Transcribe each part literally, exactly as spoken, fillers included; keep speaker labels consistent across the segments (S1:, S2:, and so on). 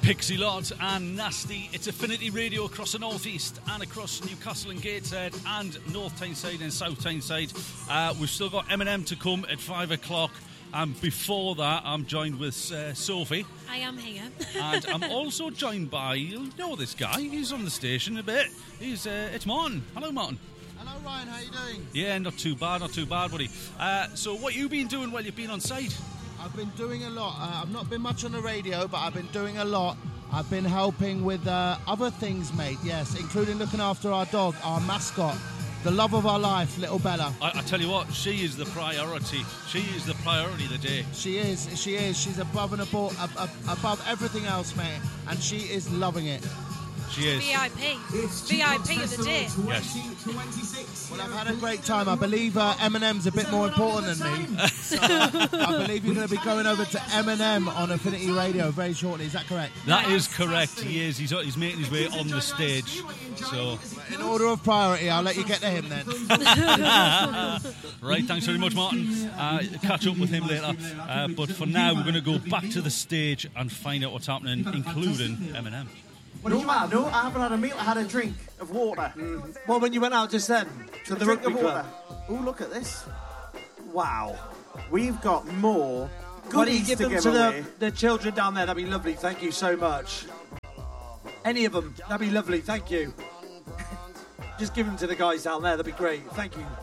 S1: Pixie Lott and Nasty. It's Affinity Radio across the North East and across Newcastle and Gateshead and North Tyneside and South Tyneside. Uh, we've still got Eminem to come at five o'clock. And before that, I'm joined with uh, Sophie.
S2: I am here.
S1: And I'm also joined by, you'll know this guy, he's on the station a bit. He's uh, It's Martin. Hello, Martin.
S3: Hello, Ryan. How you doing?
S1: Yeah, not too bad, not too bad, buddy. Uh, so what you been doing while you've been on site?
S3: I've been doing a lot. Uh, I've not been much on the radio, but I've been doing a lot. I've been helping with uh, other things, mate, yes, including looking after our dog, our mascot, the love of our life, little Bella.
S1: I, I tell you what, she is the priority. She is the priority of the day.
S3: She is, she is. She's above and above, above everything else, mate, and she is loving it.
S1: She is.
S2: V I P. V I P of the day.
S1: Yes.
S3: Well, I've had a great time. I believe uh, Eminem's a bit more important than me. So, uh, I believe you're going to be going over to Eminem on Affinity Radio very shortly. Is that correct?
S1: That is correct. He is. He's, he's making his way on the stage. So,
S3: in order of priority, I'll let you get to him then.
S1: Right, thanks very much, Martin. Uh, catch up with him later. Uh, but for now, we're going to go back to the stage and find out what's happening, including Eminem.
S4: No, man, no, I haven't had a meal. I had a drink of water.
S5: Mm. Well, when you went out just then to the rugby club.
S4: Oh, look at this! Wow, we've got more goodies
S5: Why don't you give
S4: to
S5: them
S4: give
S5: to
S4: away.
S5: the, the children down there? That'd be lovely. Thank you so much. Any of them? That'd be lovely. Thank you. Just give them to the guys down there. That'd be great. Thank you.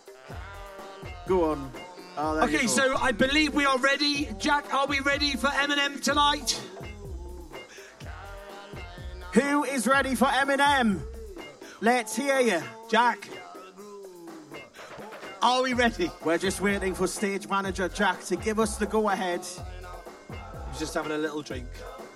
S4: Go on. Oh, there
S5: Okay,
S4: you go.
S5: so I believe we are ready. Jack, are we ready for Eminem tonight?
S4: Who is ready for Eminem? Let's hear you.
S5: Jack, are we ready?
S4: We're just waiting for stage manager Jack to give us the go-ahead.
S5: He's just having a little drink.